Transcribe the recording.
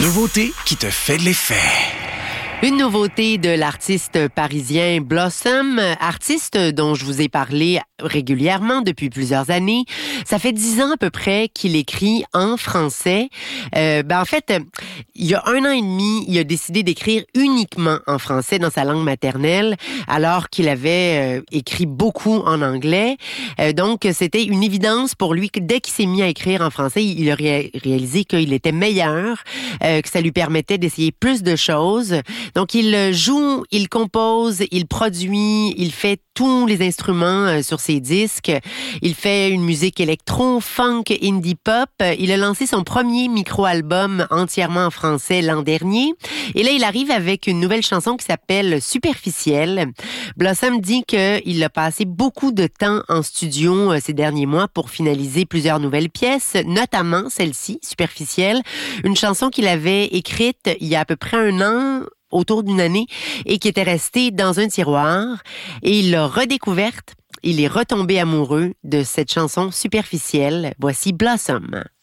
nouveauté qui te fait de l'effet. Une nouveauté de l'artiste parisien Blossom, artiste dont je vous ai parlé régulièrement depuis plusieurs années. Ça fait 10 ans à peu près qu'il écrit en français. En fait, il y a 1 an et demi, il a décidé d'écrire uniquement en français dans sa langue maternelle, alors qu'il avait écrit beaucoup en anglais. Donc, c'était une évidence pour lui que dès qu'il s'est mis à écrire en français, il a réalisé qu'il était meilleur, que ça lui permettait d'essayer plus de choses. Donc, il joue, il compose, il produit, il fait tous les instruments sur ses disques. Il fait une musique électro, funk, indie pop. Il a lancé son premier micro-album entièrement en français l'an dernier. Et là, il arrive avec une nouvelle chanson qui s'appelle Superficielle. Blossom dit qu'il a passé beaucoup de temps en studio ces derniers mois pour finaliser plusieurs nouvelles pièces, notamment celle-ci, Superficielle, une chanson qu'il avait écrite il y a à peu près 1 an, autour d'1 année, et qui était restée dans un tiroir. Et il l'a redécouverte. Il est retombé amoureux de cette chanson Superficielle. Voici Blossom.